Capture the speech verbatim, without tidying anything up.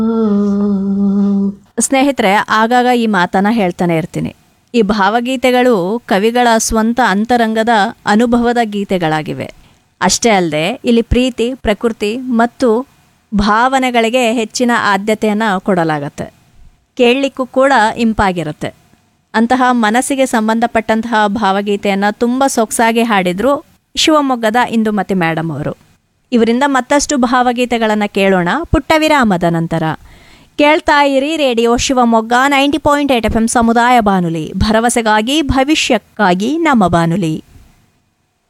ಸ್ನೇಹಿತರೆ, ಆಗಾಗ ಈ ಮಾತನ್ನ ಹೇಳ್ತಾನೆ ಇರ್ತೀನಿ. ಈ ಭಾವಗೀತೆಗಳು ಕವಿಗಳ ಸ್ವಂತ ಅಂತರಂಗದ ಅನುಭವದ ಗೀತೆಗಳಾಗಿವೆ. ಅಷ್ಟೇ ಅಲ್ಲದೆ ಇಲ್ಲಿ ಪ್ರೀತಿ, ಪ್ರಕೃತಿ ಮತ್ತು ಭಾವನೆಗಳಿಗೆ ಹೆಚ್ಚಿನ ಆದ್ಯತೆಯನ್ನು ಕೊಡಲಾಗತ್ತೆ. ಕೇಳಲಿಕ್ಕೂ ಕೂಡ ಇಂಪಾಗಿರುತ್ತೆ. ಅಂತಹ ಮನಸ್ಸಿಗೆ ಸಂಬಂಧಪಟ್ಟಂತಹ ಭಾವಗೀತೆಯನ್ನು ತುಂಬ ಸೊಗಸಾಗಿ ಹಾಡಿದರು ಶಿವಮೊಗ್ಗದ ಇಂದುಮತಿ ಮೇಡಮ್ ಅವರು. ಇವರಿಂದ ಮತ್ತಷ್ಟು ಭಾವಗೀತೆಗಳನ್ನು ಕೇಳೋಣ ಪುಟ್ಟ ವಿರಾಮದ ನಂತರ. ಕೇಳ್ತಾ ಇರಿ radio Shivamogga ninety point eight F M ಸಮುದಾಯ ಬಾನುಲಿ, ಭರವಸೆಗಾಗಿ ಭವಿಷ್ಯಕ್ಕಾಗಿ ನಮ್ಮ ಬಾನುಲಿ.